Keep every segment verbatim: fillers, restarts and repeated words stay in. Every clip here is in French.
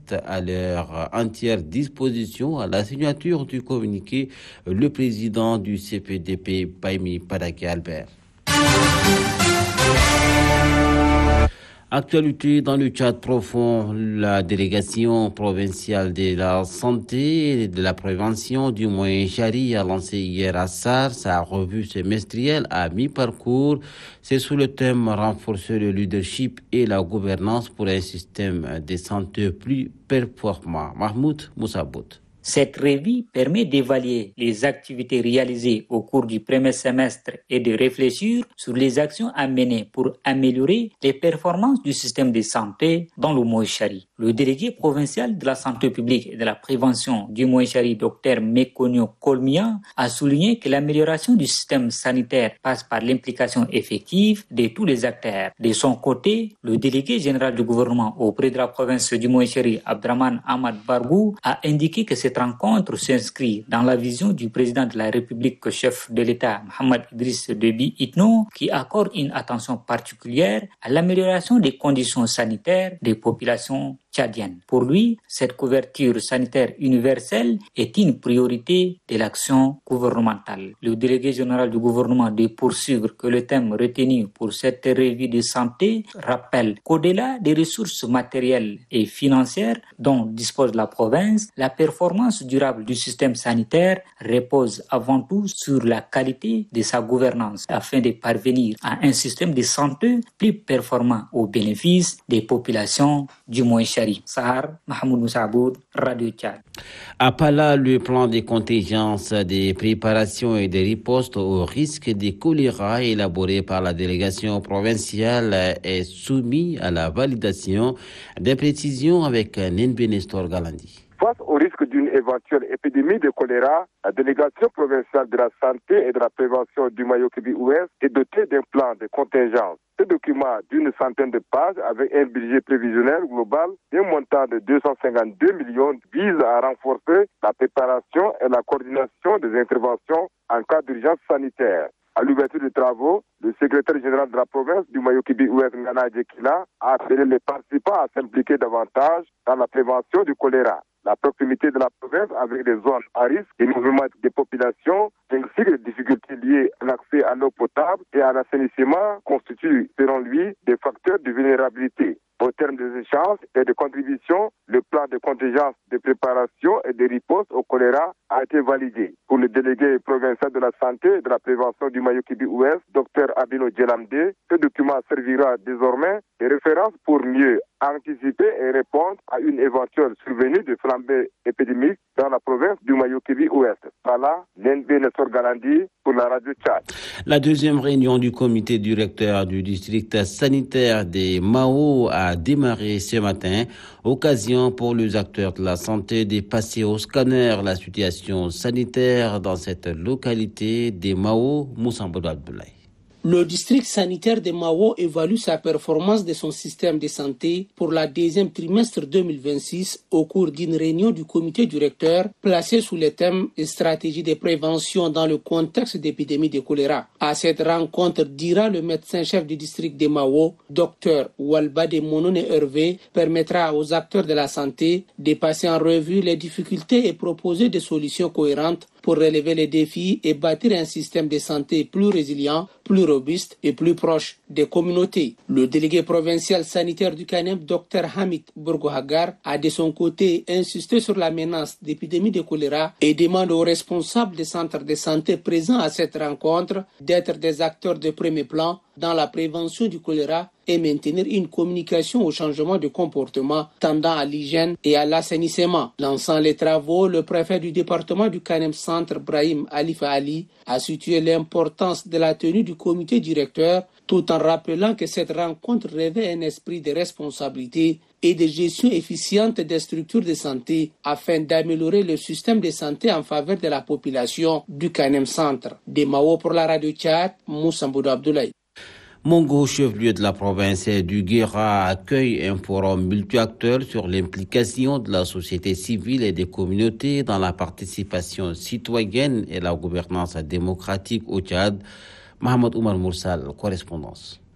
restent à leur entière disposition. À la signature du communiqué, le président du C P D P, Paimi Padaki Albert. Actualité dans le Tchad profond, la délégation provinciale de la santé et de la prévention du Moyen-Chari a lancé hier à SAR sa revue semestrielle à mi-parcours. C'est sous le thème renforcer le leadership et la gouvernance pour un système de santé plus performant. Mahmoud Moussabout. Cette revue permet d'évaluer les activités réalisées au cours du premier semestre et de réfléchir sur les actions à mener pour améliorer les performances du système de santé dans le Moyen-Chari. Le délégué provincial de la santé publique et de la prévention du Moyen-Chari, Dr Mekonio Kolmia, a souligné que l'amélioration du système sanitaire passe par l'implication effective de tous les acteurs. De son côté, le délégué général du gouvernement auprès de la province du Moyen-Chari, Abdraman Ahmad Bargou, a indiqué que cette rencontre s'inscrit dans la vision du président de la République, chef de l'État, Mohamed Idriss Déby Itno, qui accorde une attention particulière à l'amélioration des conditions sanitaires des populations tchadiennes. Pour lui, cette couverture sanitaire universelle est une priorité de l'action gouvernementale. Le délégué général du gouvernement de poursuivre que le thème retenu pour cette revue de santé rappelle qu'au-delà des ressources matérielles et financières dont dispose la province, la performance durable du système sanitaire repose avant tout sur la qualité de sa gouvernance afin de parvenir à un système de santé plus performant au bénéfice des populations du Moyen-Chari. Sahar, Mahmoud Moussaboud, Radio Tchad. À Pala, le plan de contingence des préparations et des ripostes au risque de choléra élaboré par la délégation provinciale est soumis à la validation des précisions avec Nenbe Nestor Galandi. Face au risque d'une éventuelle épidémie de choléra, la délégation provinciale de la santé et de la prévention du Mayo-Kibi-Ouest est dotée d'un plan de contingence. Ce document d'une centaine de pages avec un budget prévisionnel global d'un montant de deux cent cinquante-deux millions vise à renforcer la préparation et la coordination des interventions en cas d'urgence sanitaire. À l'ouverture des travaux, le secrétaire général de la province du Mayo-Kibi-Ouest, Ngana Djekila, a appelé les participants à s'impliquer davantage dans la prévention du choléra. La proximité de la province avec des zones à risque, des mouvements des populations, ainsi que les difficultés liées à l'accès à l'eau potable et à l'assainissement constituent, selon lui, des facteurs de vulnérabilité. Au terme des échanges et des contributions, le plan de contingence de préparation et de riposte au choléra a été validé. Pour le délégué provincial de la santé et de la prévention du Mayo-Kibi-Ouest, Dr Abino Djelamde, ce document servira désormais de référence pour mieux anticiper et répondre à une éventuelle survenue de flambée épidémique dans la province du Mayo-Kibi-Ouest. Voilà, Nenbe Nestor Galandi pour la radio Tchad. La deuxième réunion du comité directeur du district sanitaire des Mao a démarré ce matin. Occasion pour les acteurs de la santé de passer au scanner la situation sanitaire dans cette localité des Mao, Moussambou Abdoulaye. Le district sanitaire de Mao évalue sa performance de son système de santé pour la deuxième trimestre deux mille vingt-six au cours d'une réunion du comité directeur placée sous le thème « Stratégie de prévention dans le contexte d'épidémie de choléra ». À cette rencontre, dira le médecin-chef du district de Mao, Dr Walbade Monone Hervé, permettra aux acteurs de la santé de passer en revue les difficultés et proposer des solutions cohérentes pour relever les défis et bâtir un système de santé plus résilient, plus robuste et plus proche des communautés. Le délégué provincial sanitaire du Canem, Dr Hamid Bourgohagar, a de son côté insisté sur la menace d'épidémie de choléra et demande aux responsables des centres de santé présents à cette rencontre d'être des acteurs de premier plan dans la prévention du choléra et maintenir une communication au changement de comportement tendant à l'hygiène et à l'assainissement. Lançant les travaux, le préfet du département du Canem Centre, Brahim Alifa Ali, a situé l'importance de la tenue du comité directeur tout en rappelant que cette rencontre revêt un esprit de responsabilité et de gestion efficiente des structures de santé afin d'améliorer le système de santé en faveur de la population du Canem Centre. De Mao pour la radio Tchad, Moussambou Abdoulaye. Mongo, chef-lieu de la province du Guéra, accueille un forum multi-acteurs sur l'implication de la société civile et des communautés dans la participation citoyenne et la gouvernance démocratique au Tchad. Mohamed Oumar Moursal, correspondance.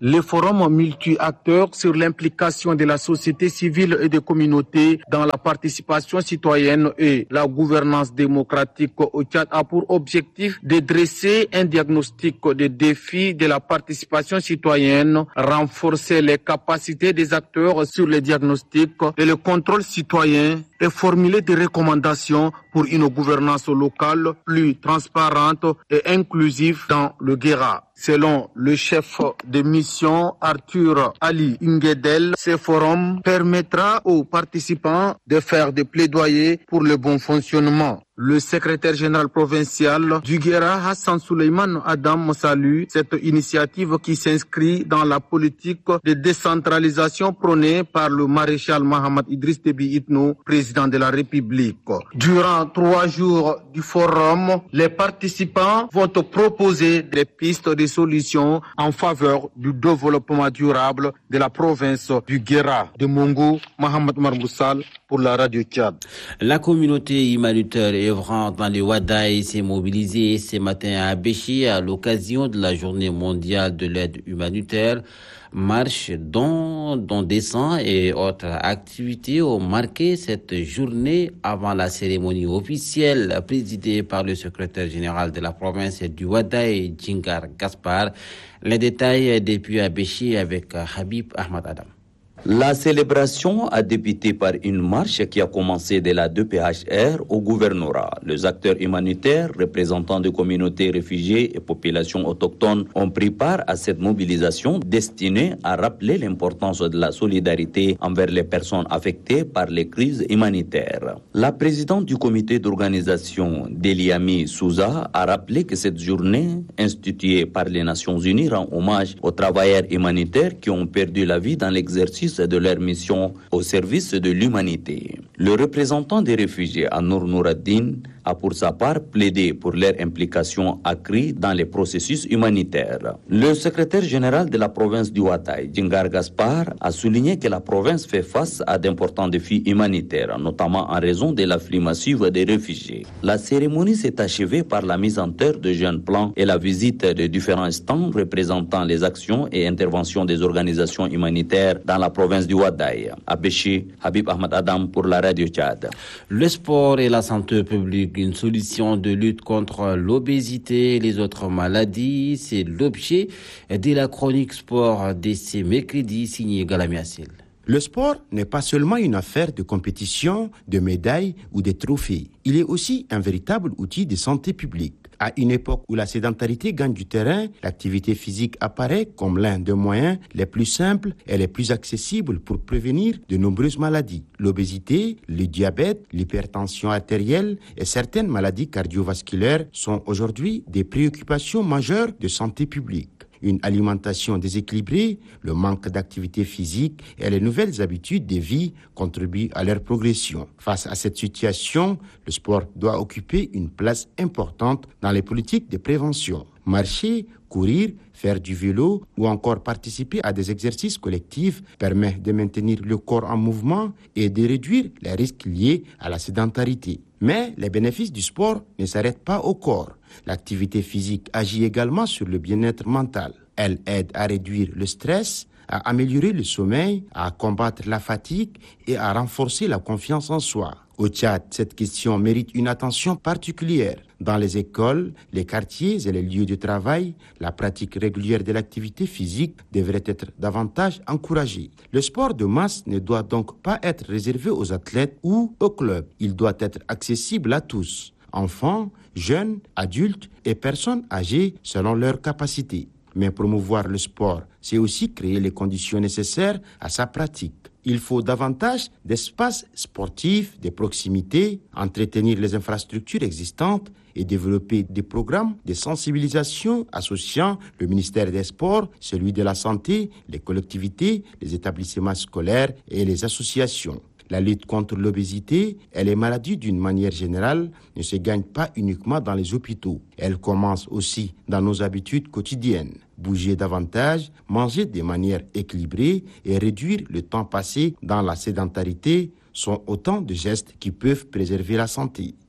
Les forums multi-acteurs sur l'implication de la société civile et des communautés dans la participation citoyenne et la gouvernance démocratique au Tchad a pour objectif de dresser un diagnostic des défis de la participation citoyenne, renforcer les capacités des acteurs sur le diagnostic et le contrôle citoyen et formuler des recommandations pour une gouvernance locale plus transparente et inclusive dans le Guéra. Selon le chef de mission Arthur Ali Ngedel, ce forum permettra aux participants de faire des plaidoyers pour le bon fonctionnement. Le secrétaire général provincial du Guéra, Hassan Suleiman Adam, salue cette initiative qui s'inscrit dans la politique de décentralisation prônée par le maréchal Mohamed Idriss Déby Itno, président de la République. Durant trois jours du forum, les participants vont proposer des pistes de solutions en faveur du développement durable de la province du Guéra. De Mongo, Mohamed Marboussal pour la radio Tchad. La communauté humanitaire œuvrant dans les Wadaï s'est mobilisée ce matin à Abéché à l'occasion de la journée mondiale de l'aide humanitaire. Marche, dons, dons décents et autres activités ont marqué cette journée avant la cérémonie officielle présidée par le secrétaire général de la province du Wadaï, Djingar Gaspar. Les détails depuis Abéché avec Habib Ahmad Adam. La célébration a débuté par une marche qui a commencé de la deux P H R au gouvernorat. Les acteurs humanitaires, représentants de communautés réfugiées et populations autochtones ont pris part à cette mobilisation destinée à rappeler l'importance de la solidarité envers les personnes affectées par les crises humanitaires. La présidente du comité d'organisation, Deliami Souza, a rappelé que cette journée, instituée par les Nations Unies, rend hommage aux travailleurs humanitaires qui ont perdu la vie dans l'exercice de leur mission au service de l'humanité. Le représentant des réfugiés, Anour Nouraddin, a pour sa part plaidé pour leur implication accrue dans les processus humanitaires. Le secrétaire général de la province du Wadaï, Djingar Gaspar, a souligné que la province fait face à d'importants défis humanitaires, notamment en raison de l'afflux massif des réfugiés. La cérémonie s'est achevée par la mise en terre de jeunes plans et la visite de différents stands représentant les actions et interventions des organisations humanitaires dans la province du Wadaï. À Béchi, Habib Ahmad Adam pour la radio Tchad. Le sport et la santé publique, une solution de lutte contre l'obésité et les autres maladies, c'est l'objet de la chronique sport de ce mercredi signée Galami Assil. Le sport n'est pas seulement une affaire de compétition, de médailles ou de trophées. Il est aussi un véritable outil de santé publique. À une époque où la sédentarité gagne du terrain, l'activité physique apparaît comme l'un des moyens les plus simples et les plus accessibles pour prévenir de nombreuses maladies. L'obésité, le diabète, l'hypertension artérielle et certaines maladies cardiovasculaires sont aujourd'hui des préoccupations majeures de santé publique. Une alimentation déséquilibrée, le manque d'activité physique et les nouvelles habitudes de vie contribuent à leur progression. Face à cette situation, le sport doit occuper une place importante dans les politiques de prévention. Marcher, courir, faire du vélo ou encore participer à des exercices collectifs permet de maintenir le corps en mouvement et de réduire les risques liés à la sédentarité. Mais les bénéfices du sport ne s'arrêtent pas au corps. L'activité physique agit également sur le bien-être mental. Elle aide à réduire le stress, à améliorer le sommeil, à combattre la fatigue et à renforcer la confiance en soi. Au Tchad, cette question mérite une attention particulière. Dans les écoles, les quartiers et les lieux de travail, la pratique régulière de l'activité physique devrait être davantage encouragée. Le sport de masse ne doit donc pas être réservé aux athlètes ou aux clubs. Il doit être accessible à tous, enfants, jeunes, adultes et personnes âgées selon leurs capacités. Mais promouvoir le sport, c'est aussi créer les conditions nécessaires à sa pratique. Il faut davantage d'espaces sportifs, de proximité, entretenir les infrastructures existantes et développer des programmes de sensibilisation associant le ministère des Sports, celui de la Santé, les collectivités, les établissements scolaires et les associations. La lutte contre l'obésité et les maladies d'une manière générale ne se gagne pas uniquement dans les hôpitaux. Elle commence aussi dans nos habitudes quotidiennes. Bouger davantage, manger de manière équilibrée et réduire le temps passé dans la sédentarité sont autant de gestes qui peuvent préserver la santé.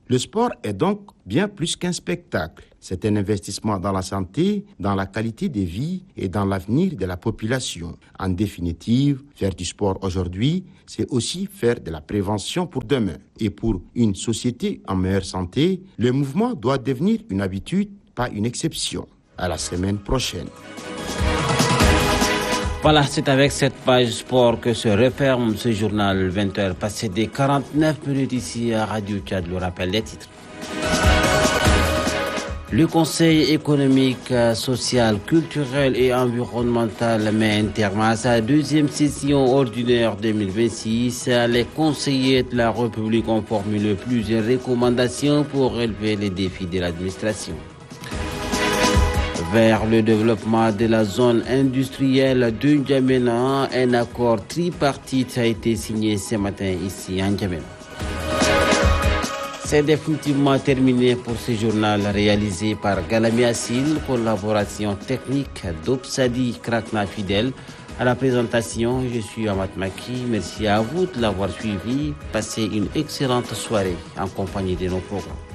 Le sport est donc bien plus qu'un spectacle. C'est un investissement dans la santé, dans la qualité de vie et dans l'avenir de la population. En définitive, faire du sport aujourd'hui, c'est aussi faire de la prévention pour demain. Et pour une société en meilleure santé, le mouvement doit devenir une habitude, pas une exception. À la semaine prochaine. Voilà, c'est avec cette page sport que se referme ce journal vingt heures passé des quarante-neuf minutes ici à Radio Tchad. Le rappel des titres. Le Conseil économique, social, culturel et environnemental met un terme à sa deuxième session ordinaire deux mille vingt-six. Les conseillers de la République ont formulé plusieurs recommandations pour relever les défis de l'administration. Vers le développement de la zone industrielle de N'Djamena, un accord tripartite a été signé ce matin ici à N'Djamena. C'est définitivement terminé pour ce journal réalisé par Galami Assil, collaboration technique d'Obsadi Krakna Fidel. À la présentation, je suis Amat Maki. Merci à vous de l'avoir suivi. Passez une excellente soirée en compagnie de nos programmes.